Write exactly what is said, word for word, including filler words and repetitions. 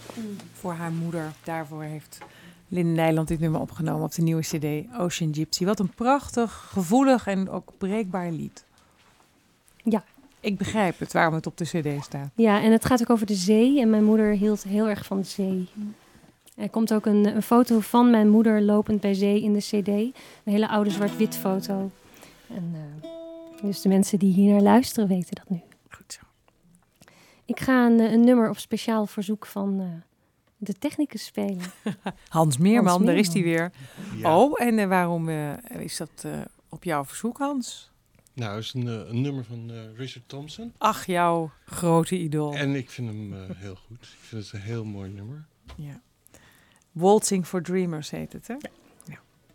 Mm. Voor haar moeder. Daarvoor heeft Linde Nijland dit nummer opgenomen op de nieuwe cd Ocean Gypsy. Wat een prachtig, gevoelig en ook breekbaar lied. Ja. Ik begrijp het, waarom het op de cd staat. Ja, en het gaat ook over de zee. En mijn moeder hield heel erg van de zee. Er komt ook een, een foto van mijn moeder lopend bij zee in de cd. Een hele oude zwart-wit foto. En, uh, dus de mensen die hier naar luisteren weten dat nu. Goed zo. Ik ga een, een nummer op speciaal verzoek van uh, de technicus spelen. Hans Meerman, Hans daar is hij Meerman. weer. Ja. Oh, en uh, waarom uh, is dat uh, op jouw verzoek, Hans? Nou, het is een, uh, een nummer van uh, Richard Thompson. Ach, jouw grote idool. En ik vind hem uh, heel goed. Ik vind het een heel mooi nummer. Ja. Waltzing for Dreamers heet het, hè? Ja.